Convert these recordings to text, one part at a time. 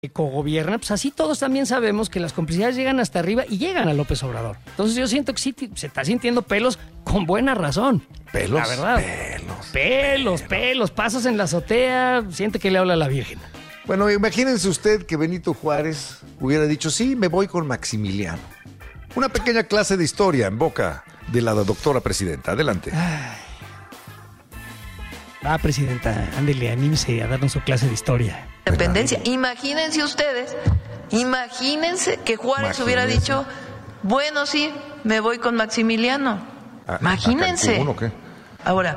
cogobierna, pues así todos también sabemos que las complicidades llegan hasta arriba y llegan a López Obrador. Entonces yo siento que sí se está sintiendo pelos con buena razón. ¿Pelos? La verdad. Pelos. Pasas en la azotea, siente que le habla a la Virgen. Bueno, imagínense usted que Benito Juárez hubiera dicho, sí, me voy con Maximiliano. Una pequeña clase de historia en boca de la doctora presidenta. Adelante. Va, presidenta, ándele, anímese a darnos su clase de historia. Independencia. Imagínense ustedes, que Juárez hubiera dicho, bueno, sí, me voy con Maximiliano. Imagínense. ¿Cancún o qué? Ahora,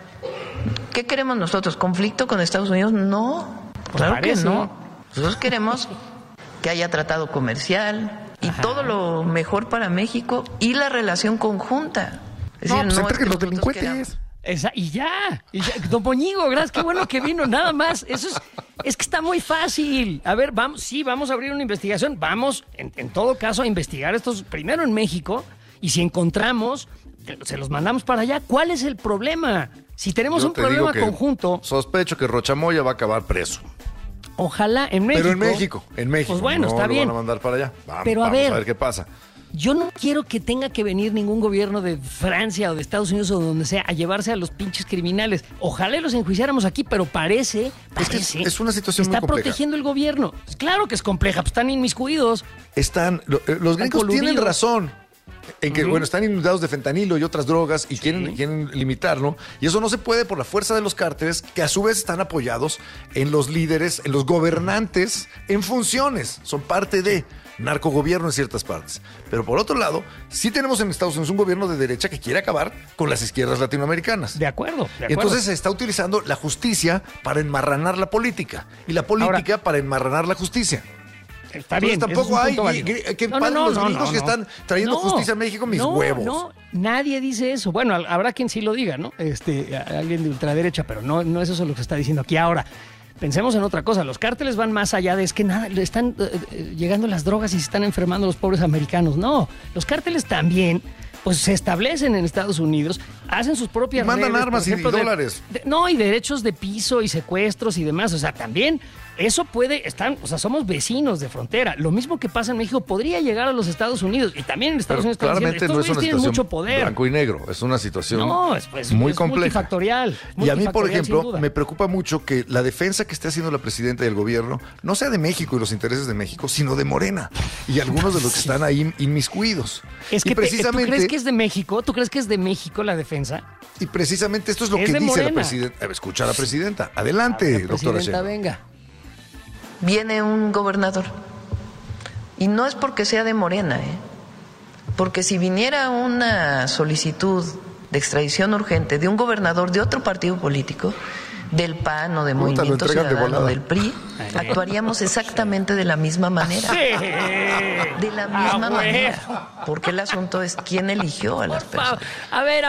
¿qué queremos nosotros? ¿Conflicto con Estados Unidos? No, claro que no. Nosotros queremos que haya tratado comercial y todo lo mejor para México y la relación conjunta. Es decir, pues no es entreguen que los nosotros delincuentes. Y ya. Don Poñigo, gracias, qué bueno que vino, nada más. Eso es que está muy fácil. A ver, vamos a abrir una investigación. Vamos, en todo caso, a investigar estos primero en México. Y si encontramos, se los mandamos para allá. ¿Cuál es el problema? Si tenemos un problema conjunto. Sospecho que Rochamoya va a acabar preso. Ojalá en México. Pero en México. Pues bueno, está bien. No lo van a mandar para allá. Pero vamos a ver qué pasa. Yo no quiero que tenga que venir ningún gobierno de Francia o de Estados Unidos o donde sea a llevarse a los pinches criminales. Ojalá los enjuiciáramos aquí, pero parece es una situación está muy compleja. Protegiendo el gobierno. Claro que es compleja, pues están inmiscuidos. Los gringos tienen razón en que, están inundados de fentanilo y otras drogas y quieren limitarlo. Y eso no se puede por la fuerza de los cárteles, que a su vez están apoyados en los líderes, en los gobernantes, en funciones. Son parte de narcogobierno en ciertas partes. Pero por otro lado, sí tenemos en Estados Unidos un gobierno de derecha que quiere acabar con las izquierdas latinoamericanas. De acuerdo. Entonces se está utilizando la justicia para enmarranar la política y la política para enmarranar la justicia. Está bien. Tampoco hay que los gringos que están trayendo justicia a México, mis huevos. No, nadie dice eso. Bueno, habrá quien sí lo diga, ¿no? Alguien de ultraderecha, pero no es eso lo que se está diciendo aquí ahora. Pensemos en otra cosa, los cárteles van más allá de que nada, le están llegando las drogas y se están enfermando los pobres americanos. No, los cárteles también pues se establecen en Estados Unidos, hacen sus propias mandan redes, armas y dólares. Y derechos de piso y secuestros y demás. O sea, también eso somos vecinos de frontera. Lo mismo que pasa en México podría llegar a los Estados Unidos. Y también en Estados Unidos claramente no es una tienen situación mucho poder. Blanco y negro, es una situación muy compleja. Multifactorial. Y a mí, por ejemplo, me preocupa mucho que la defensa que esté haciendo la presidenta y el gobierno no sea de México y los intereses de México, sino de Morena y algunos de los que están ahí inmiscuidos. Es que precisamente, ¿tú crees que es de México? ¿Tú crees que es de México la defensa? Y precisamente esto es lo que dice la presidenta. Escucha a la presidenta. Adelante, doctora Sheinbaum. Venga. Viene un gobernador. Y no es porque sea de Morena, porque si viniera una solicitud de extradición urgente de un gobernador de otro partido político, del PAN o de Movimiento Ciudadano o del PRI, actuaríamos exactamente de la misma manera. De la misma manera. Porque el asunto es quién eligió a las personas. A ver.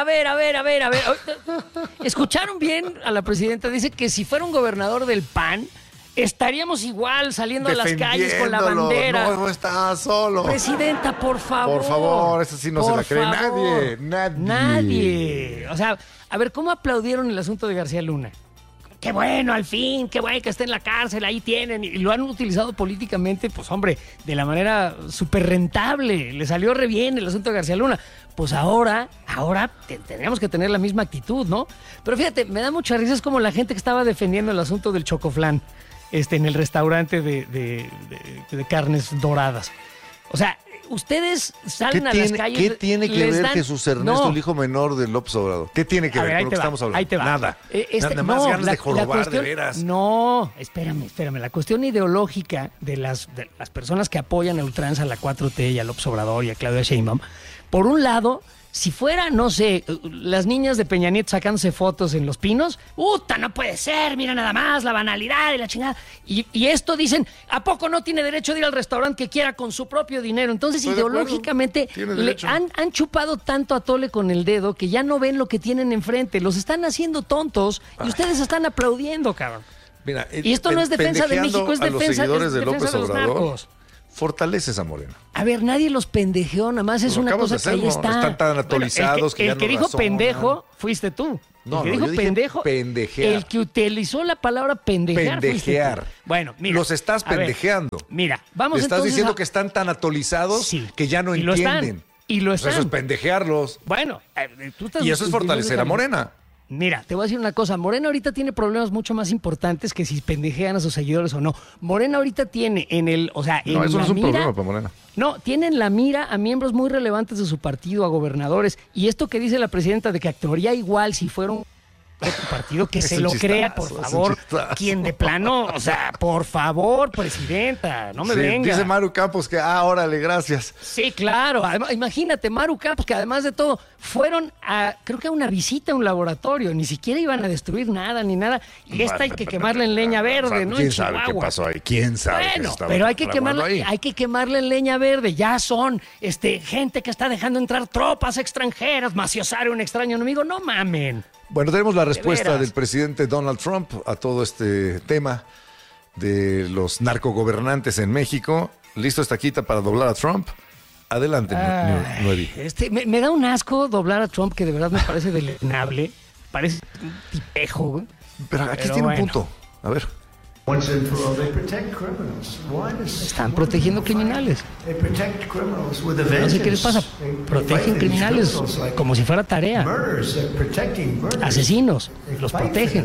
¿Escucharon bien a la presidenta? Dice que si fuera un gobernador del PAN, estaríamos igual saliendo a las calles con la bandera. No está solo. Presidenta, por favor. Por favor, eso sí no se la cree nadie. O sea, a ver, ¿cómo aplaudieron el asunto de García Luna? Qué bueno, al fin, qué bueno que esté en la cárcel, ahí tienen. Y lo han utilizado políticamente, pues hombre, de la manera súper rentable. Le salió re bien el asunto de García Luna. Pues ahora tendríamos que tener la misma actitud, ¿no? Pero fíjate, me da mucha risa, es como la gente que estaba defendiendo el asunto del chocoflán en el restaurante de carnes doradas. O sea, ustedes salen a las calles... ¿Qué tiene que ver Jesús Ernesto, el hijo menor de López Obrador? ¿Qué tiene que ver con lo que estamos hablando? Ahí te va. Nada. Nada más ganas de jorobar, de veras. No, espérame. La cuestión ideológica de las personas que apoyan a ultranza a la 4T y a López Obrador y a Claudia Sheinbaum, por un lado, si fuera, no sé, las niñas de Peña Nieto sacándose fotos en Los Pinos, ¡puta, no puede ser! Mira nada más, la banalidad y la chingada. Y esto dicen, ¿a poco no tiene derecho de ir al restaurante que quiera con su propio dinero? Entonces, ideológicamente, han chupado tanto a tole con el dedo que ya no ven lo que tienen enfrente. Los están haciendo tontos y ustedes están aplaudiendo, cabrón. Mira, y esto no es defensa de México, es defensa de los narcos. Fortaleces a Morena. A ver, nadie los pendejeó, nada más es una cosa que ahí está. Están tan actualizados que ya no el que dijo pendejo fuiste tú. No, el que dijo pendejo, pendejear. El que utilizó la palabra pendejear. Bueno, mira. Los estás pendejeando. Mira, vamos Le estás entonces diciendo que están tan atolizados que ya no entienden. Y lo están. Eso es pendejearlos. Bueno, tú estás... Y eso es fortalecer a Morena. Mira, te voy a decir una cosa. Morena ahorita tiene problemas mucho más importantes que si pendejean a sus seguidores o no. Morena ahorita tiene en el... O sea, no, eso no es un problema para Morena. No, tienen la mira a miembros muy relevantes de su partido, a gobernadores. Y esto que dice la presidenta de que actuaría igual si fuera un otro partido, que se lo crea, por favor. Quien de plano, o sea, por favor, presidenta, no me venga. Dice Maru Campos que, órale, gracias. Sí, claro. Además, imagínate, Maru Campos, que además de todo, fueron creo que a una visita a un laboratorio, ni siquiera iban a destruir nada ni nada. Y esta hay que quemarla en leña verde, ¿no? ¿Quién sabe qué pasó ahí? ¿Quién sabe? Bueno, pero hay que quemarla en leña verde. Ya son gente que está dejando entrar tropas extranjeras, maciosar a un extraño enemigo. No mamen. Bueno, tenemos la respuesta del presidente Donald Trump a todo este tema de los narcogobernantes en México. ¿Listo esta quita para doblar a Trump? Adelante, Nuevi. Me da un asco doblar a Trump que de verdad me parece deleznable. Parece un tipejo, güey. Pero aquí tiene un punto. A ver. Están protegiendo criminales. No sé qué les pasa. Protegen criminales como si fuera tarea. Asesinos. Los protegen.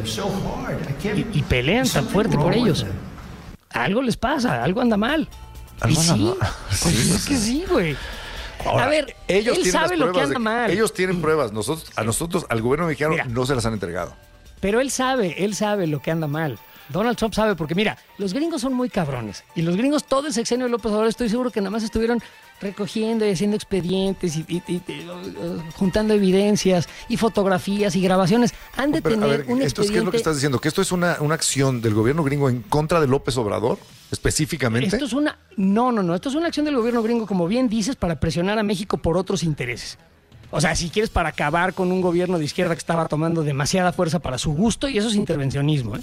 Y pelean tan fuerte por ellos. Algo les pasa. Algo anda mal. Y sí. Pues es que sí, güey. Ahora, a ver, él sabe lo que anda mal. Ellos tienen pruebas. A nosotros, al gobierno mexicano, no se las han entregado. Pero él sabe lo que anda mal. Donald Trump sabe, porque mira, los gringos son muy cabrones. Y los gringos, todo el sexenio de López Obrador, estoy seguro que nada más estuvieron recogiendo y haciendo expedientes y juntando evidencias y fotografías y grabaciones. Han de tener un expediente... ¿Qué es lo que estás diciendo? ¿Que esto es una acción del gobierno gringo en contra de López Obrador, específicamente? Esto es una... No. Esto es una acción del gobierno gringo, como bien dices, para presionar a México por otros intereses. O sea, si quieres, para acabar con un gobierno de izquierda que estaba tomando demasiada fuerza para su gusto, y eso es intervencionismo, ¿eh?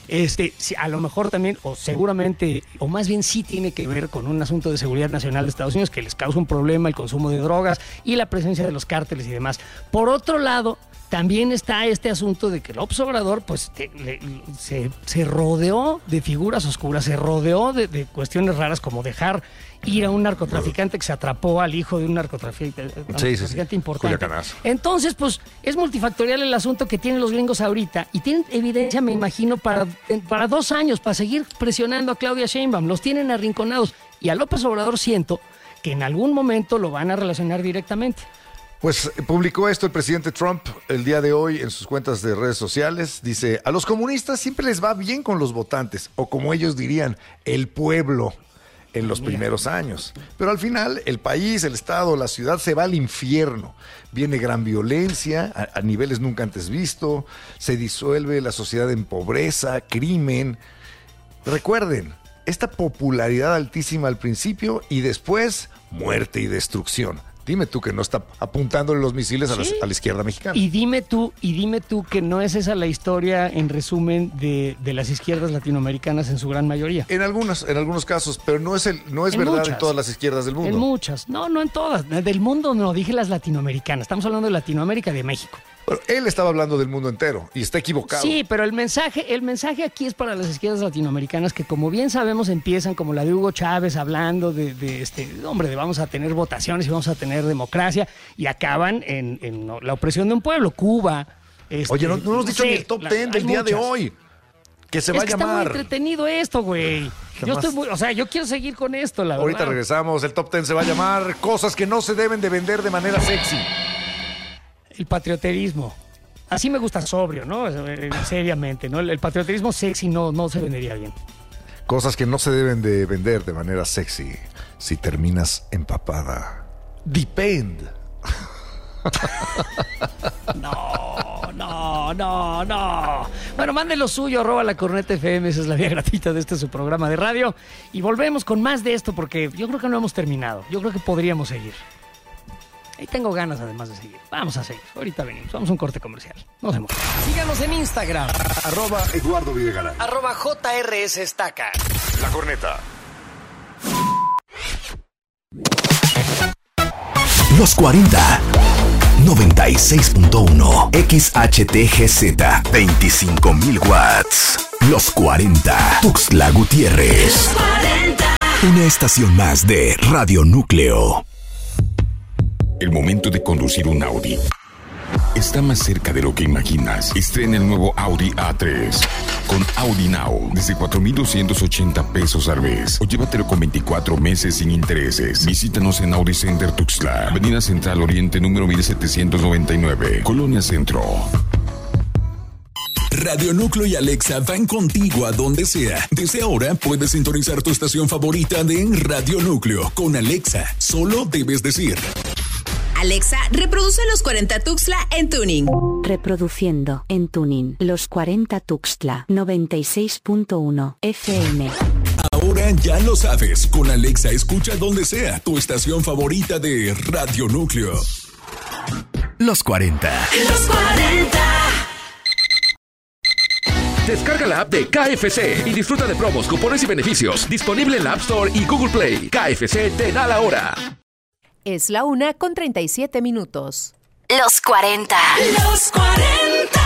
A lo mejor también, o seguramente, o más bien sí tiene que ver con un asunto de seguridad nacional de Estados Unidos que les causa un problema el consumo de drogas y la presencia de los cárteles y demás. Por otro lado, también está este asunto de que López Obrador pues se rodeó de figuras oscuras, se rodeó de cuestiones raras como dejar ir a un narcotraficante que se atrapó al hijo de un narcotraficante importante. Entonces, pues, es multifactorial el asunto que tienen los gringos ahorita y tienen evidencia, me imagino, para 2 años, para seguir presionando a Claudia Sheinbaum. Los tienen arrinconados y a López Obrador siento que en algún momento lo van a relacionar directamente. Pues publicó esto el presidente Trump el día de hoy en sus cuentas de redes sociales. Dice, a los comunistas siempre les va bien con los votantes, o como ellos dirían, el pueblo, en los primeros años. Pero al final, el país, el estado, la ciudad se va al infierno. Viene gran violencia a niveles nunca antes visto, se disuelve la sociedad en pobreza, crimen. Recuerden, esta popularidad altísima al principio y después muerte y destrucción. Dime tú que no está apuntándole los misiles a la izquierda mexicana. Y dime tú que no es esa la historia, en resumen, de las izquierdas latinoamericanas en su gran mayoría. En algunos casos, pero no es verdad muchas, en todas las izquierdas del mundo. En muchas, no en todas. Del mundo no, dije las latinoamericanas. Estamos hablando de Latinoamérica, de México. Bueno, él estaba hablando del mundo entero y está equivocado. Sí, pero el mensaje aquí es para las izquierdas latinoamericanas que, como bien sabemos, empiezan como la de Hugo Chávez hablando de vamos a tener votaciones y vamos a tener democracia, y acaban en la opresión de un pueblo, Cuba. Oye, no nos has dicho ni el top 10 del día de hoy. Que se va a llamar. Está muy entretenido esto, güey. Yo quiero seguir con esto, la verdad. Ahorita regresamos. El top 10 se va a llamar Cosas que no se deben de vender de manera sexy. El patrioterismo. Así me gusta sobrio, ¿no? Seriamente, ¿no? El patrioterismo sexy no se vendería bien. Cosas que no se deben de vender de manera sexy si terminas empapada. Depend. No. Bueno, mande lo suyo, @lacornetafm, esa es la vía gratuita de su programa de radio. Y volvemos con más de esto porque yo creo que no hemos terminado. Yo creo que podríamos seguir. Y tengo ganas además de seguir. Vamos a seguir. Ahorita venimos. Vamos a un corte comercial. Nos vemos. Síganos en Instagram. @Eduardo Videgaray. @JRS Estaca. La Corneta. Los 40 96.1 XHTGZ 25,000 watts. Los 40. Tuxtla Gutiérrez. Los 40. Una estación más de Radio Núcleo. El momento de conducir un Audi está más cerca de lo que imaginas. Estrena el nuevo Audi A3 con Audi Now desde 4,280 pesos al mes, o llévatelo con 24 meses sin intereses. Visítanos en Audi Center Tuxtla, Avenida Central Oriente número 1799, Colonia Centro. Radio Núcleo y Alexa van contigo a donde sea. Desde ahora puedes sintonizar tu estación favorita de Radio Núcleo con Alexa. Solo debes decir: Alexa, reproduce Los 40 Tuxtla en tuning. Reproduciendo en tuning Los 40 Tuxtla 96.1 FM. Ahora ya lo sabes, con Alexa escucha donde sea tu estación favorita de Radio Núcleo. Los 40. Los 40. Descarga la app de KFC y disfruta de promos, cupones y beneficios. Disponible en la App Store y Google Play. KFC te da la hora. Es la 1:37. Los 40. Los 40.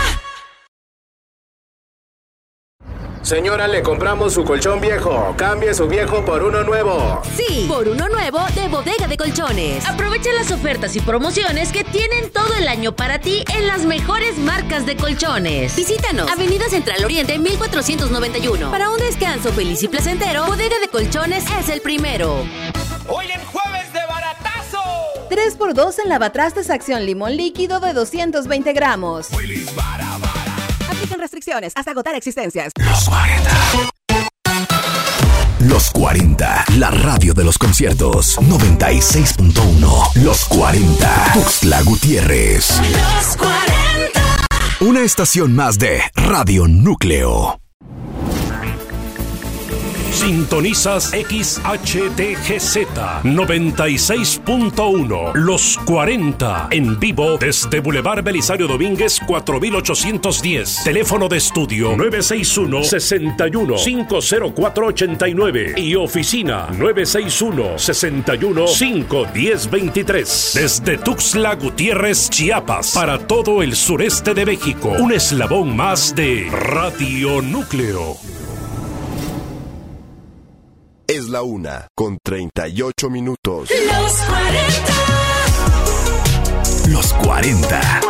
Señora, le compramos su colchón viejo. Cambie su viejo por uno nuevo. Sí, por uno nuevo de Bodega de Colchones. Aprovecha las ofertas y promociones que tienen todo el año para ti en las mejores marcas de colchones. Visítanos, Avenida Central Oriente 1491. Para un descanso feliz y placentero, Bodega de Colchones es el primero. ¡Hoy en jueves de baratazo! 3x2 en lavatrastes Acción Limón Líquido de 220 gramos. Aplican restricciones hasta agotar existencias. Los 40. Los 40, la radio de los conciertos. 96.1. Los 40. Tuxtla Gutiérrez. Los 40. Una estación más de Radio Núcleo. Sintonizas XHTGZ 96.1 Los 40 en vivo desde Boulevard Belisario Domínguez 4810. Teléfono de estudio 961-61-50489 y oficina 961-61-51023. Desde Tuxtla Gutiérrez, Chiapas, para todo el sureste de México. Un eslabón más de Radio Núcleo. Es la 1:38. Los 40. Los 40.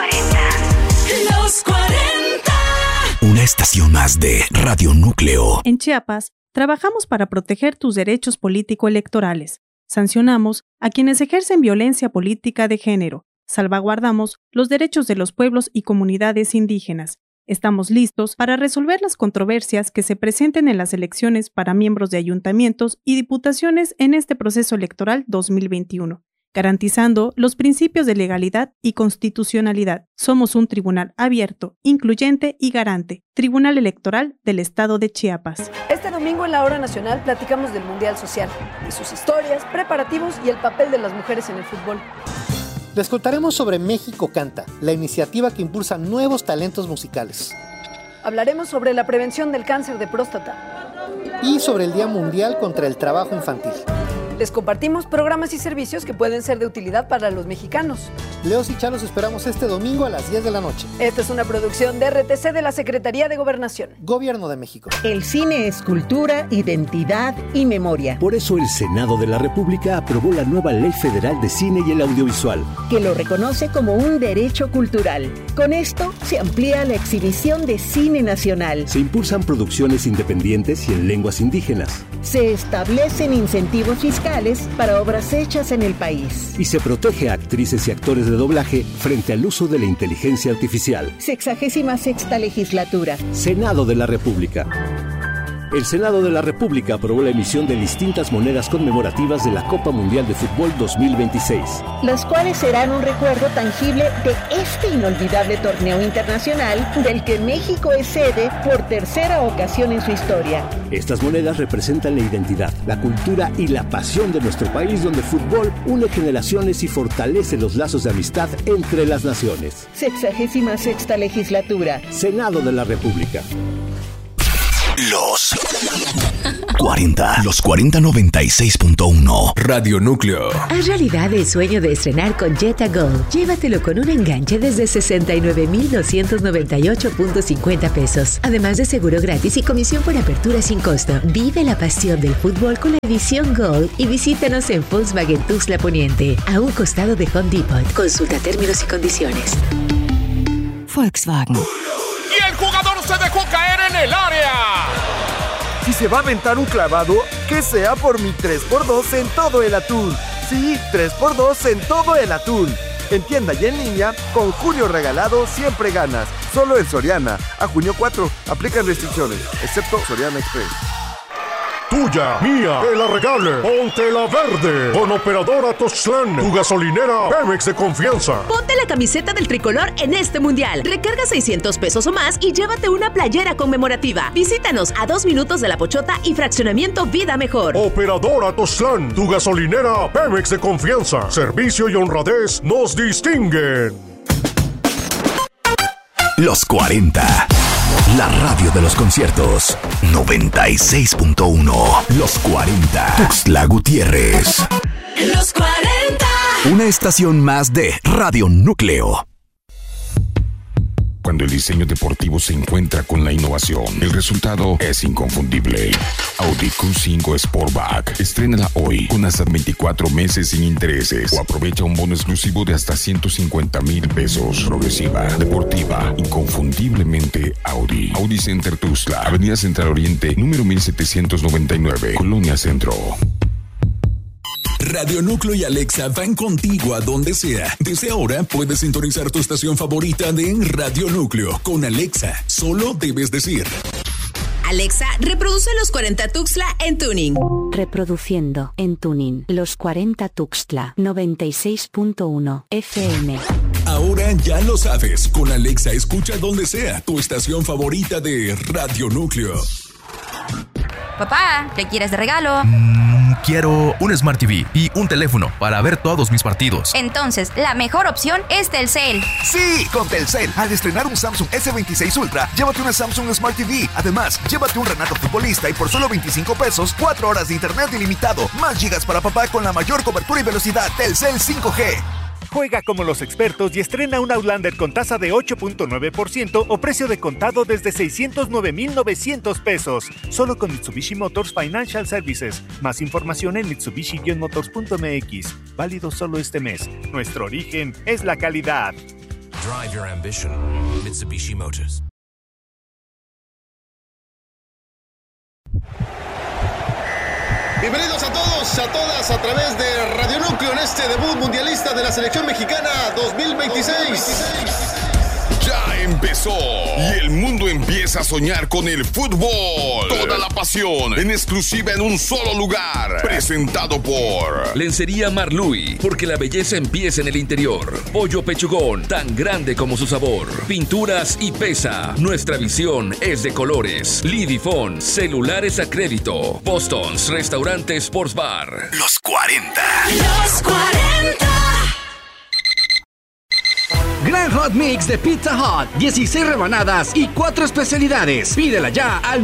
Los 40. Una estación más de Radio Núcleo. En Chiapas, trabajamos para proteger tus derechos político-electorales. Sancionamos a quienes ejercen violencia política de género. Salvaguardamos los derechos de los pueblos y comunidades indígenas. Estamos listos para resolver las controversias que se presenten en las elecciones para miembros de ayuntamientos y diputaciones en este proceso electoral 2021, garantizando los principios de legalidad y constitucionalidad. Somos un tribunal abierto, incluyente y garante. Tribunal Electoral del Estado de Chiapas. Este domingo en la Hora Nacional platicamos del Mundial Social, de sus historias, preparativos y el papel de las mujeres en el fútbol. Les contaremos sobre México Canta, la iniciativa que impulsa nuevos talentos musicales. Hablaremos sobre la prevención del cáncer de próstata. Y sobre el Día Mundial contra el Trabajo Infantil. Les compartimos programas y servicios que pueden ser de utilidad para los mexicanos. Leos y Chá los esperamos este domingo a las 10 de la noche. Esta es una producción de RTC de la Secretaría de Gobernación. Gobierno de México. El cine es cultura, identidad y memoria. Por eso el Senado de la República aprobó la nueva Ley Federal de Cine y el Audiovisual, que lo reconoce como un derecho cultural. Con esto se amplía la exhibición de cine nacional. Se impulsan producciones independientes y en lenguas indígenas. Se establecen incentivos fiscales para obras hechas en el país. Y se protege a actrices y actores de doblaje frente al uso de la inteligencia artificial. 66ª legislatura. Senado de la República. El Senado de la República aprobó la emisión de distintas monedas conmemorativas de la Copa Mundial de Fútbol 2026. Las cuales serán un recuerdo tangible de este inolvidable torneo internacional del que México es sede por tercera ocasión en su historia. Estas monedas representan la identidad, la cultura y la pasión de nuestro país, donde el fútbol une generaciones y fortalece los lazos de amistad entre las naciones. 66ª legislatura. Senado de la República. Los 40. Los 4096.1. Radio Núcleo. Haz realidad el sueño de estrenar con Jetta Gold. Llévatelo con un enganche desde 69,298.50 pesos. Además de seguro gratis y comisión por apertura sin costo. Vive la pasión del fútbol con la edición Gold y visítanos en Volkswagen Tuxtla Poniente, a un costado de Home Depot. Consulta términos y condiciones. Volkswagen. Y el jugador se dejó caer en el área. Si se va a aventar un clavado, que sea por mi 3x2 en todo el atún. Sí, 3x2 en todo el atún. En tienda y en línea, con Julio Regalado siempre ganas. Solo en Soriana. A junio 4. Aplican restricciones, excepto Soriana Express. Tuya, mía, que la regale. Ponte la verde. Con Operadora Tuxtlan, tu gasolinera Pemex de confianza. Ponte la camiseta del tricolor en este mundial. Recarga 600 pesos o más y llévate una playera conmemorativa. Visítanos a 2 minutos de La Pochota y Fraccionamiento Vida Mejor. Operadora Tuxtlan, tu gasolinera Pemex de confianza. Servicio y honradez nos distinguen. Los 40. La radio de los conciertos. 96.1. Los 40. Tuxtla Gutiérrez. Los 40. Una estación más de Radio Núcleo. Cuando el diseño deportivo se encuentra con la innovación, el resultado es inconfundible. Audi Q5 Sportback. Estrénala hoy con hasta 24 meses sin intereses o aprovecha un bono exclusivo de hasta 150,000 pesos. Progresiva, deportiva, inconfundiblemente Audi. Audi Center Tuxtla, Avenida Central Oriente, número 1799, Colonia Centro. Radio Núcleo y Alexa van contigo a donde sea. Desde ahora puedes sintonizar tu estación favorita de Radio Núcleo. Con Alexa, solo debes decir: Alexa, reproduce los 40 Tuxtla en tuning. Reproduciendo en tuning los 40 Tuxtla 96.1 FM. Ahora ya lo sabes. Con Alexa escucha donde sea tu estación favorita de Radio Núcleo. Papá, ¿qué quieres de regalo? Quiero un Smart TV y un teléfono para ver todos mis partidos. Entonces, la mejor opción es Telcel. Sí, con Telcel. Al estrenar un Samsung S26 Ultra, llévate una Samsung Smart TV. Además, llévate un Renato Futbolista y por solo 25 pesos, 4 horas de internet ilimitado. Más gigas para papá con la mayor cobertura y velocidad. Telcel 5G. Juega como los expertos y estrena un Outlander con tasa de 8.9% o precio de contado desde 609,900 pesos. Solo con Mitsubishi Motors Financial Services. Más información en mitsubishi-motors.mx. Válido solo este mes. Nuestro origen es la calidad. Drive your ambition. Mitsubishi Motors. Bienvenidos a todos, a todas, a través de Radio Núcleo en este debut mundialista de la selección mexicana 2026. Ya empezó y el mundo empieza a soñar con el fútbol. Toda la pasión en exclusiva en un solo lugar. Presentado por Lencería Marluy, porque la belleza empieza en el interior. Pollo Pechugón, tan grande como su sabor. Pinturas y Pesa, nuestra visión es de colores. Lidifón, celulares a crédito. Boston's, restaurante Sports Bar. Los 40. Los 40. Gran Hot Mix de Pizza Hut, 16 rebanadas y 4 especialidades. Pídela ya al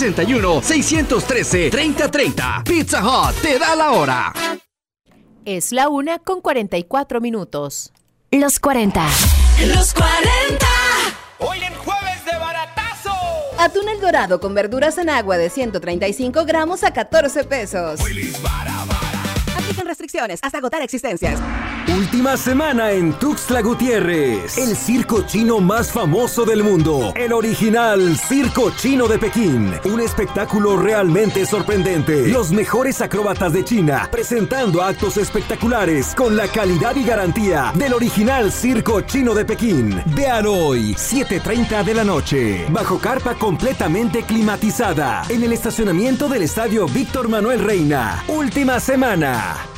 961-613-3030. Pizza Hut te da la hora. Es la 1:44. Los 40. Los 40. Hoy en jueves de baratazo. Atún El Dorado con verduras en agua de 135 gramos a 14 pesos. Aplican restricciones hasta agotar existencias. Última semana en Tuxtla Gutiérrez. El circo chino más famoso del mundo. El original Circo Chino de Pekín. Un espectáculo realmente sorprendente. Los mejores acróbatas de China presentando actos espectaculares con la calidad y garantía del original Circo Chino de Pekín. Vean hoy, 7:30 de la noche. Bajo carpa completamente climatizada. En el estacionamiento del Estadio Víctor Manuel Reina. Última semana.